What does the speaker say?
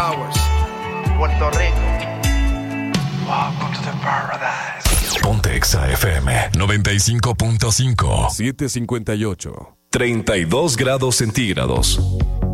Flowers, Puerto Rico. Welcome to the paradise. Ponte Exa FM 95.5. 7:58. 32 grados centígrados.